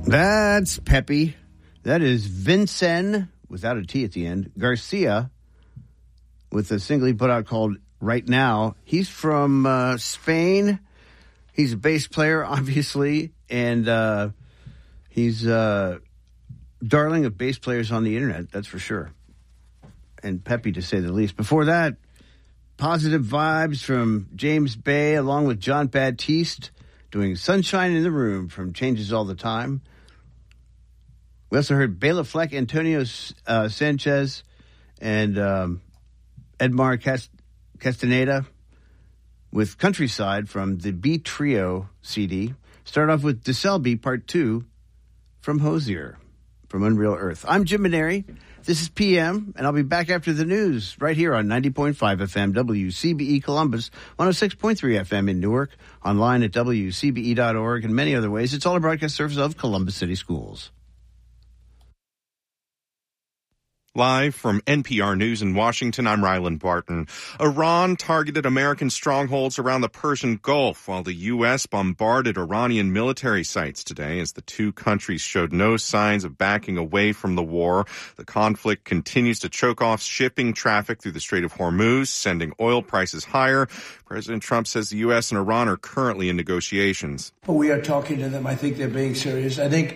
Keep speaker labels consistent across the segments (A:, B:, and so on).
A: That's peppy. That is Vincent, without a T at the end, Garcia, with a single he put out called Right Now. He's from Spain. He's a bass player, obviously, and he's darling of bass players on the internet, that's for sure. And peppy, to say the least. Before that, positive vibes from James Bay, along with John Baptiste, doing Sunshine in the Room from Changes All the Time. We also heard Bela Fleck, Antonio Sanchez, and Edmar Castaneda with Countryside from the Beat Trio CD. Start off with DeSelby Part 2 from Hozier from Unreal Earth. I'm Jim Maneri. This is PM, and I'll be back after the news right here on 90.5 FM WCBE Columbus, 106.3 FM in Newark, online at WCBE.org, and many other ways. It's all a broadcast service of Columbus City Schools.
B: Live from NPR News in Washington, I'm Ryland Barton. Iran targeted American strongholds around the Persian Gulf, while the U.S. bombarded Iranian military sites today as the two countries showed no signs of backing away from the war. The conflict continues to choke off shipping traffic through the Strait of Hormuz, sending oil prices higher. President Trump says the U.S. and Iran are currently in negotiations.
C: Well, we are talking to them. I think they're being serious. I think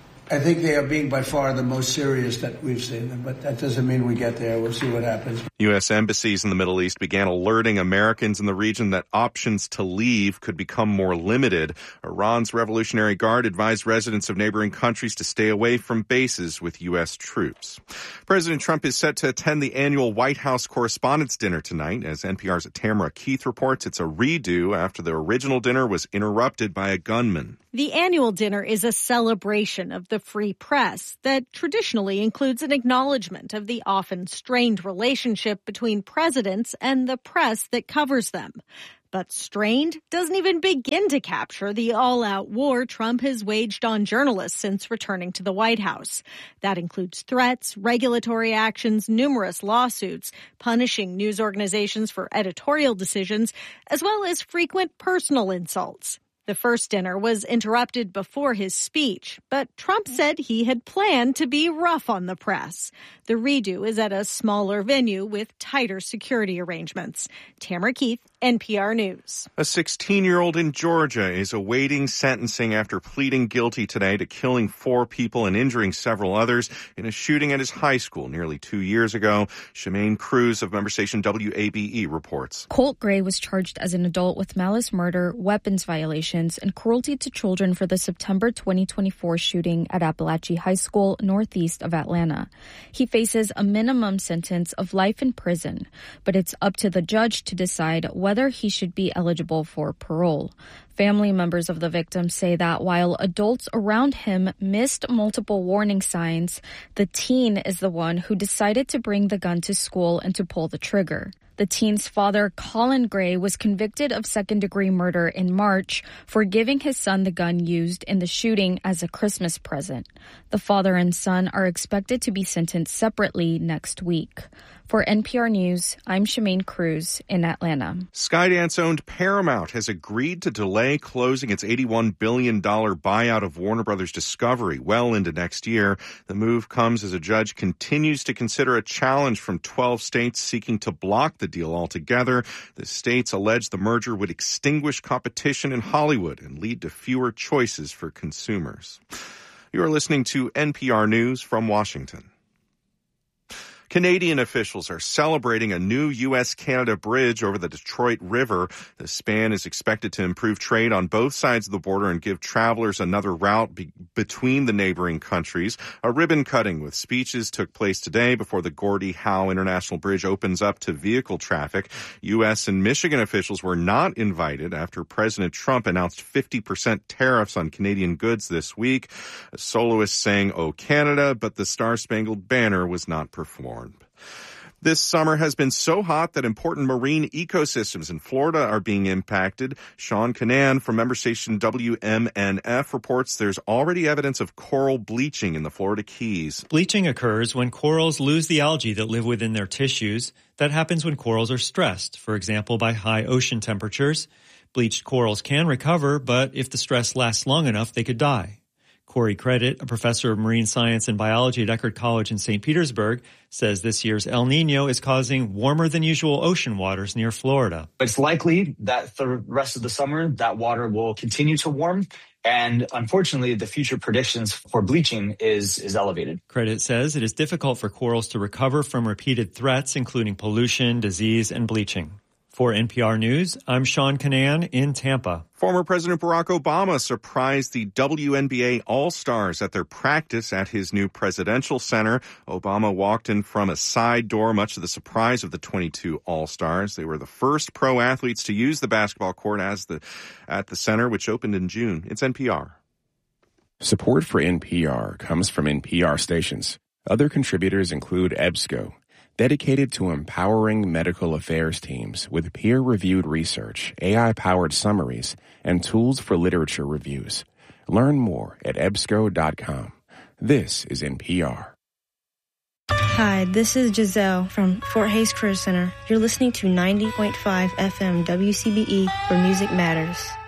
C: they are being by far the most serious that we've seen them, but that doesn't mean we get there. We'll see what happens.
B: U.S. embassies in the Middle East began alerting Americans in the region that options to leave could become more limited. Iran's Revolutionary Guard advised residents of neighboring countries to stay away from bases with U.S. troops. President Trump is set to attend the annual White House Correspondents' Dinner tonight. As NPR's Tamara Keith reports, it's a redo after the original dinner was interrupted by a gunman.
D: The annual dinner is a celebration of the free press that traditionally includes an acknowledgement of the often strained relationship between presidents and the press that covers them. But strained doesn't even begin to capture the all-out war Trump has waged on journalists since returning to the White House. That includes threats, regulatory actions, numerous lawsuits, punishing news organizations for editorial decisions, as well as frequent personal insults. The first dinner was interrupted before his speech, but Trump said he had planned to be rough on the press. The redo is at a smaller venue with tighter security arrangements. Tamara Keith, NPR News.
B: A 16-year-old in Georgia is awaiting sentencing after pleading guilty today to killing 4 people and injuring several others in a shooting at his high school nearly 2 years ago. Shemaine Cruz of member station WABE reports.
E: Colt Gray was charged as an adult with malice murder, weapons violations, and cruelty to children for the September 2024 shooting at Appalachia High School, northeast of Atlanta. He faces a minimum sentence of life in prison, but it's up to the judge to decide whether he should be eligible for parole. Family members of the victim say that while adults around him missed multiple warning signs, the teen is the one who decided to bring the gun to school and to pull the trigger. The teen's father, Colin Gray, was convicted of second-degree murder in March for giving his son the gun used in the shooting as a Christmas present. The father and son are expected to be sentenced separately next week. For NPR News, I'm Shemaine Cruz in Atlanta.
B: Skydance-owned Paramount has agreed to delay closing its $81 billion buyout of Warner Brothers Discovery well into next year. The move comes as a judge continues to consider a challenge from 12 states seeking to block the deal altogether. The states allege the merger would extinguish competition in Hollywood and lead to fewer choices for consumers. You are listening to NPR News from Washington. Canadian officials are celebrating a new U.S.-Canada bridge over the Detroit River. The span is expected to improve trade on both sides of the border and give travelers another route between the neighboring countries. A ribbon cutting with speeches took place today before the Gordie Howe International Bridge opens up to vehicle traffic. U.S. and Michigan officials were not invited after President Trump announced 50% tariffs on Canadian goods this week. A soloist sang "O Canada," but the Star-Spangled Banner was not performed. This summer has been so hot that important marine ecosystems in Florida are being impacted. Sean Canan from member station WMNF reports there's already evidence of coral bleaching in the Florida Keys.
F: Bleaching occurs when corals lose the algae that live within their tissues. That happens when corals are stressed, for example, by high ocean temperatures. Bleached corals can recover, but if the stress lasts long enough, they could die. Corey Credit, a professor of marine science and biology at Eckerd College in St. Petersburg, says this year's El Nino is causing warmer than usual ocean waters near Florida.
G: It's likely that the rest of the summer, that water will continue to warm. And unfortunately, the future predictions for bleaching is elevated.
F: Credit says it is difficult for corals to recover from repeated threats, including pollution, disease, and bleaching. For NPR News, I'm Sean Canan in Tampa.
B: Former President Barack Obama surprised the WNBA All-Stars at their practice at his new presidential center. Obama walked in from a side door, much to the surprise of the 22 All-Stars. They were the first pro athletes to use the basketball court at the center, which opened in June. It's NPR.
H: Support for NPR comes from NPR stations. Other contributors include EBSCO, dedicated to empowering medical affairs teams with peer-reviewed research, AI-powered summaries, and tools for literature reviews. Learn more at ebsco.com. This is NPR.
I: Hi, this is Giselle from Fort Hays Career Center. You're listening to 90.5 FM WCBE, where music matters.